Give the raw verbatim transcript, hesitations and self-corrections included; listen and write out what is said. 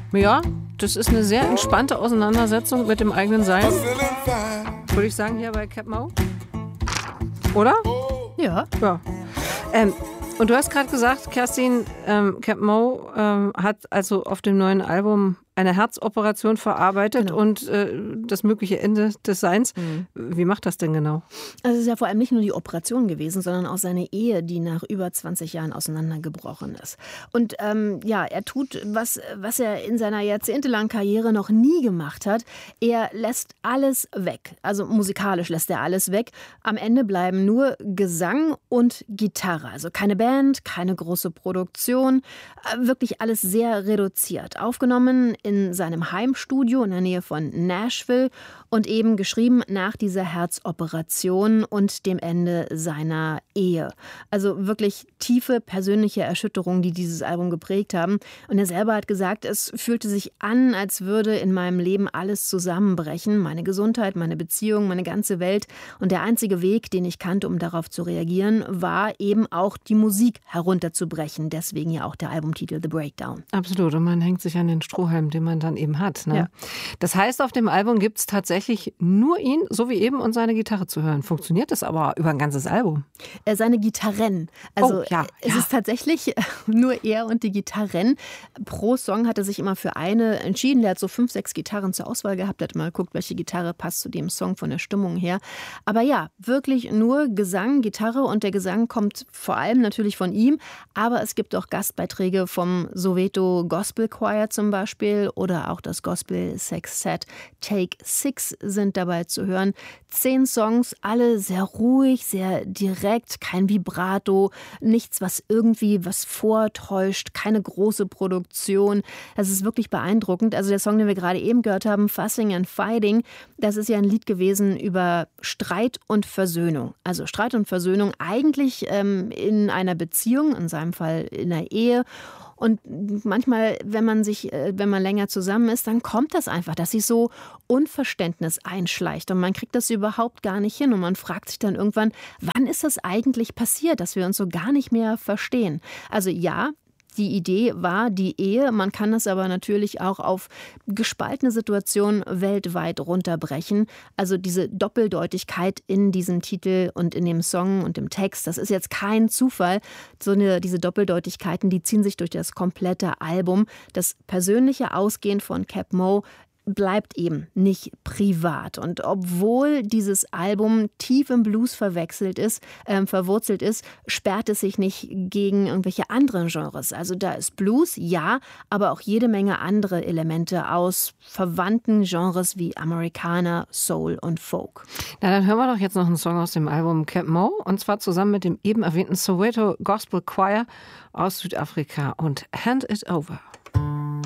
Ja, das ist eine sehr entspannte Auseinandersetzung mit dem eigenen Sein. Würde ich sagen, hier bei Kap Mo. Oder? Ja. Ja. Ähm, und du hast gerade gesagt, Kerstin, ähm, Kap Mo ähm, hat also auf dem neuen Album eine Herzoperation verarbeitet Genau. und äh, das mögliche Ende des Seins. Mhm. Wie macht das denn genau? Also es ist ja vor allem nicht nur die Operation gewesen, sondern auch seine Ehe, die nach über zwanzig Jahren auseinandergebrochen ist. Und ähm, ja, er tut, was, was er in seiner jahrzehntelangen Karriere noch nie gemacht hat. Er lässt alles weg. Also musikalisch lässt er alles weg. Am Ende bleiben nur Gesang und Gitarre. Also keine Band, keine große Produktion. Wirklich alles sehr reduziert. Aufgenommen in seinem Heimstudio in der Nähe von Nashville und eben geschrieben nach dieser Herzoperation und dem Ende seiner Ehe. Also wirklich tiefe persönliche Erschütterungen, die dieses Album geprägt haben. Und er selber hat gesagt, es fühlte sich an, als würde in meinem Leben alles zusammenbrechen. Meine Gesundheit, meine Beziehung, meine ganze Welt. Und der einzige Weg, den ich kannte, um darauf zu reagieren, war eben auch die Musik herunterzubrechen. Deswegen ja auch der Albumtitel The Breakdown. Absolut. Und man hängt sich an den Strohhalm, den man dann eben hat. Ne? Ja. Das heißt, auf dem Album gibt es tatsächlich nur ihn, so wie eben, und seine Gitarre zu hören. Funktioniert das aber über ein ganzes Album? Äh, seine Gitarren. Also oh, ja, es ja. ist tatsächlich nur er und die Gitarren. Pro Song hat er sich immer für eine entschieden. Der hat so fünf, sechs Gitarren zur Auswahl gehabt. Er hat mal geguckt, welche Gitarre passt zu dem Song von der Stimmung her. Aber ja, wirklich nur Gesang, Gitarre, und der Gesang kommt vor allem natürlich von ihm. Aber es gibt auch Gastbeiträge vom Soweto Gospel Choir zum Beispiel oder auch das Gospel Sextet Take Six sind dabei zu hören. Zehn Songs, alle sehr ruhig, sehr direkt, kein Vibrato, nichts, was irgendwie was vortäuscht, keine große Produktion. Das ist wirklich beeindruckend. Also der Song, den wir gerade eben gehört haben, Fussing and Fighting, das ist ja ein Lied gewesen über Streit und Versöhnung. Also Streit und Versöhnung eigentlich ähm, in einer Beziehung, in seinem Fall in einer Ehe. Und manchmal, wenn man sich, wenn man länger zusammen ist, dann kommt das einfach, dass sich so Unverständnis einschleicht und man kriegt das überhaupt gar nicht hin und man fragt sich dann irgendwann, wann ist das eigentlich passiert, dass wir uns so gar nicht mehr verstehen? Also ja, die Idee war die Ehe, man kann das aber natürlich auch auf gespaltene Situationen weltweit runterbrechen. Also diese Doppeldeutigkeit in diesem Titel und in dem Song und dem Text, das ist jetzt kein Zufall. So eine, diese Doppeldeutigkeiten, die ziehen sich durch das komplette Album. Das persönliche Ausgehen von Kap Mo bleibt eben nicht privat. Und obwohl dieses Album tief im Blues verwechselt ist, äh, verwurzelt ist, sperrt es sich nicht gegen irgendwelche anderen Genres. Also da ist Blues, ja, aber auch jede Menge andere Elemente aus verwandten Genres wie Americana, Soul und Folk. Na, dann hören wir doch jetzt noch einen Song aus dem Album Kap Mo, und zwar zusammen mit dem eben erwähnten Soweto Gospel Choir aus Südafrika und Hand It Over.